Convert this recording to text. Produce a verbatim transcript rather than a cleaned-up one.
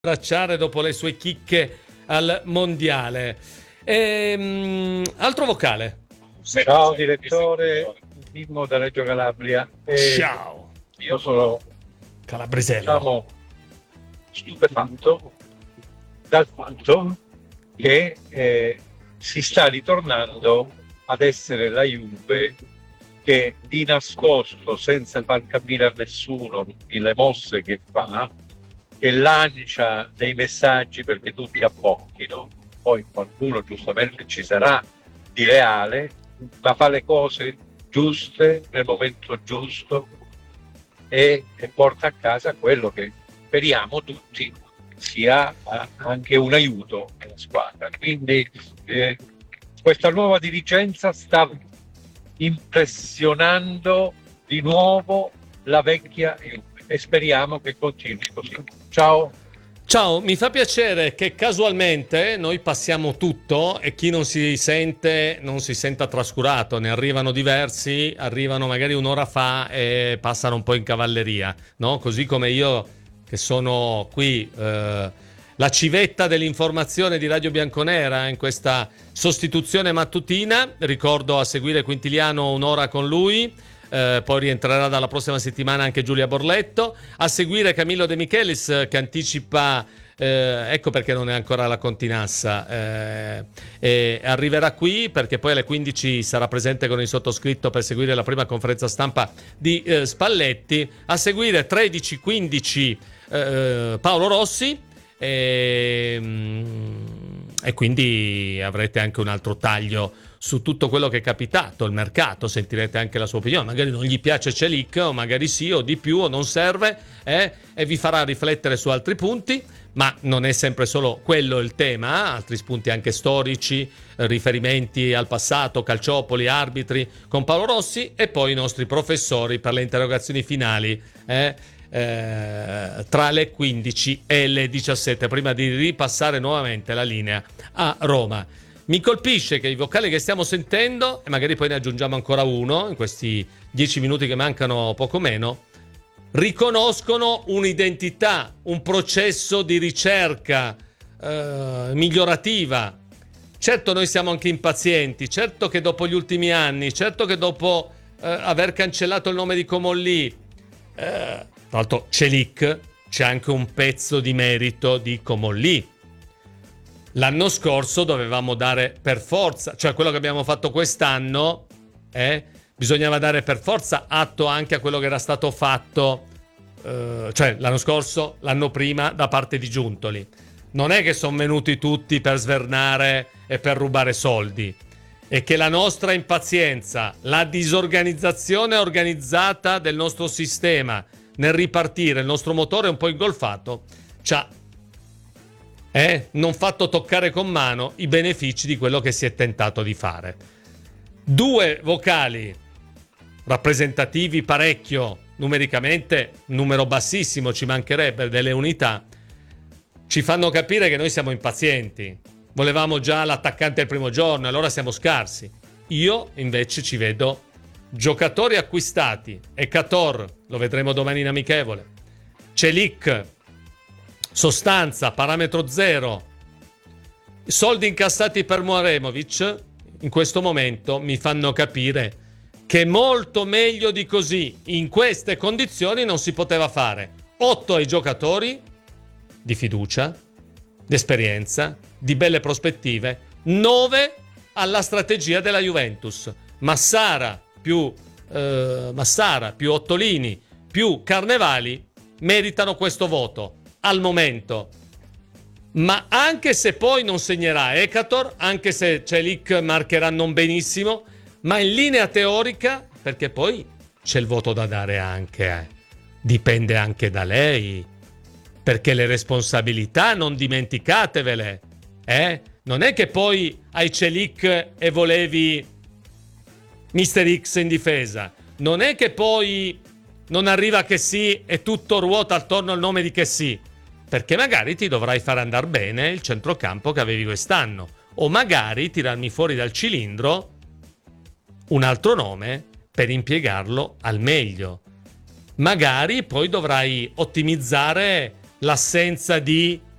abbracciare dopo le sue chicche al mondiale. Ehm, altro vocale. Ciao direttore, Mimmo da Reggio Calabria. Eh, Ciao. Io sono Calabrisello. diciamo, stupefatto dal fatto che eh, si sta ritornando ad essere la Juve che di nascosto, senza far capire a nessuno le mosse che fa, che lancia dei messaggi perché tutti abbocchino, poi qualcuno giustamente ci sarà di reale, ma fa le cose giuste nel momento giusto e, e porta a casa quello che speriamo tutti sia eh, anche un aiuto alla squadra. Quindi eh, questa nuova dirigenza sta impressionando di nuovo la vecchia Juve e speriamo che continui così. Ciao. Ciao, mi fa piacere che casualmente noi passiamo tutto e chi non si sente non si senta trascurato. Ne arrivano diversi, arrivano magari un'ora fa e passano un po' in cavalleria, no? Così come io che sono qui, eh, la civetta dell'informazione di Radio Bianconera in questa sostituzione mattutina. Ricordo a seguire Quintiliano un'ora con lui. Eh, poi rientrerà dalla prossima settimana anche Giulia Borletto, a seguire Camillo De Michelis che anticipa, eh, ecco perché non è ancora la Continassa, eh, e arriverà qui perché poi alle quindici sarà presente con il sottoscritto per seguire la prima conferenza stampa di eh, Spalletti, a seguire tredici quindici eh, Paolo Rossi e, e quindi avrete anche un altro taglio su tutto quello che è capitato, il mercato, sentirete anche la sua opinione, magari non gli piace Celik o magari sì o di più o non serve eh, e vi farà riflettere su altri punti, ma non è sempre solo quello il tema, altri spunti anche storici, riferimenti al passato, calciopoli, arbitri con Paolo Rossi e poi i nostri professori per le interrogazioni finali eh, eh, tra le quindici e le diciassette, prima di ripassare nuovamente la linea a Roma. Mi colpisce che i vocali che stiamo sentendo, e magari poi ne aggiungiamo ancora uno in questi dieci minuti che mancano poco meno, riconoscono un'identità, un processo di ricerca eh, migliorativa. Certo noi siamo anche impazienti, certo che dopo gli ultimi anni, certo che dopo eh, aver cancellato il nome di Comolli, eh, tra l'altro Celik, c'è anche un pezzo di merito di Comolli. L'anno scorso dovevamo dare per forza, cioè quello che abbiamo fatto quest'anno, eh, bisognava dare per forza atto anche a quello che era stato fatto, eh, cioè l'anno scorso, l'anno prima da parte di Giuntoli. Non è che sono venuti tutti per svernare e per rubare soldi, è che la nostra impazienza, la disorganizzazione organizzata del nostro sistema nel ripartire, il nostro motore è un po' ingolfato, c'ha Eh, non fatto toccare con mano i benefici di quello che si è tentato di fare. Due vocali rappresentativi parecchio, numericamente numero bassissimo, ci mancherebbe delle unità, ci fanno capire che noi siamo impazienti. Volevamo già l'attaccante al primo giorno, allora siamo scarsi. Io invece ci vedo giocatori acquistati, Ekator, lo vedremo domani in amichevole, Celik, sostanza, parametro zero, soldi incassati per Muaremovic in questo momento mi fanno capire che molto meglio di così in queste condizioni non si poteva fare. Otto ai giocatori di fiducia, di esperienza, di belle prospettive, nove alla strategia della Juventus. Massara più eh, Massara più Ottolini più Carnevali meritano questo voto al momento, ma anche se poi non segnerà Ekator, anche se Celik marcherà non benissimo, ma in linea teorica, perché poi c'è il voto da dare anche, eh. Dipende anche da lei, perché le responsabilità non dimenticatevele, eh? Non è che poi hai Celik e volevi mister X in difesa, non è che poi non arriva che sì e tutto ruota attorno al nome di che sì, perché magari ti dovrai far andare bene il centrocampo che avevi quest'anno, o magari tirarmi fuori dal cilindro un altro nome per impiegarlo al meglio. Magari poi dovrai ottimizzare l'assenza di